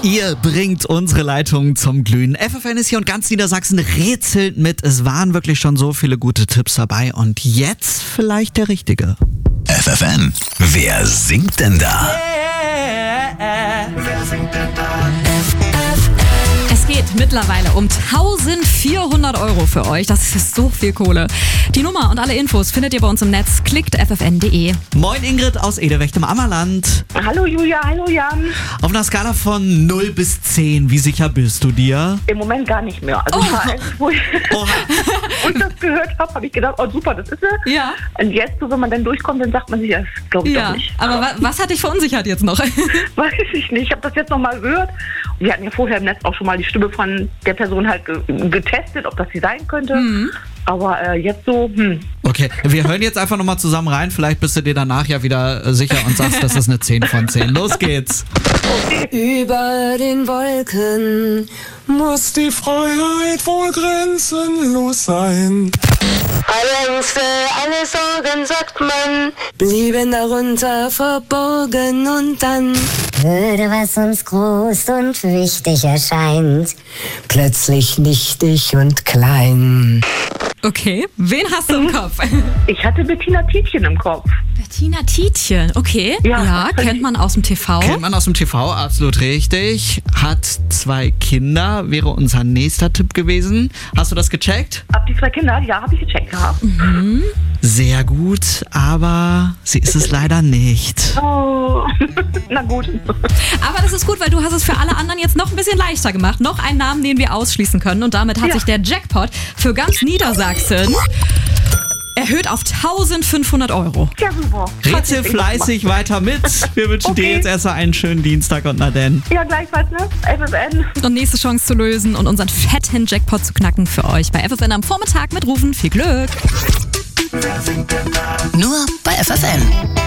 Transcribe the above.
Ihr bringt unsere Leitung zum Glühen. FFN ist hier und ganz Niedersachsen rätselt mit. Es waren wirklich schon so viele gute Tipps dabei und jetzt vielleicht der richtige. FFN, wer singt denn da? Es geht mittlerweile um 1.400 € für euch. Das ist so viel Kohle. Die Nummer und alle Infos findet ihr bei uns im Netz. Klickt ffn.de. Moin Ingrid aus Edewecht im Ammerland. Hallo Julia, hallo Jan. Auf einer Skala von 0 bis 10, wie sicher bist du dir? Im Moment gar nicht mehr. Also wo ich das gehört habe ich gedacht, oh super, das ist es. Ja. Und jetzt, so, wenn man dann durchkommt, dann sagt man sich, das glaube ich doch nicht. Aber was hat dich verunsichert jetzt noch? Weiß ich nicht. Ich habe das jetzt nochmal gehört. Wir hatten ja vorher im Netz auch schon mal die Stimme von der Person halt getestet, ob das sie sein könnte. Mhm. Aber jetzt so, Okay, wir hören jetzt einfach nochmal zusammen rein. Vielleicht bist du dir danach ja wieder sicher und sagst, das ist eine 10 von 10. Los geht's. Über den Wolken muss die Freiheit wohl grenzenlos sein. alle Ängste, alle Sorgen, sagt man, blieben darunter verborgen und dann würde, was uns groß und wichtig erscheint, plötzlich nichtig und klein. Okay, wen hast du im Kopf? ich hatte Bettina Tietjen im Kopf. Bettina Tietjen, okay. Ja, kennt man aus dem TV. Kennt man aus dem TV, absolut richtig. Hat 2 Kinder, wäre unser nächster Tipp gewesen. Hast du das gecheckt? Ab die 2 Kinder, ja, habe ich gecheckt gehabt. Mhm. Sehr gut, aber sie ist es leider nicht. Oh, na gut. Aber das ist gut, weil du hast es für alle anderen jetzt noch ein bisschen leichter gemacht. Noch einen Namen, den wir ausschließen können. Und damit hat sich der Jackpot für ganz Niedersachsen erhöht auf 1.500 €. Ja, super. Rätsel fleißig weiter mit. Wir wünschen dir jetzt erstmal einen schönen Dienstag und Naden. Ja, gleichfalls, ne? FFN. Und nächste Chance zu lösen und unseren fetten Jackpot zu knacken für euch bei FFN am Vormittag mit Rufen. Viel Glück! Nur bei FFN.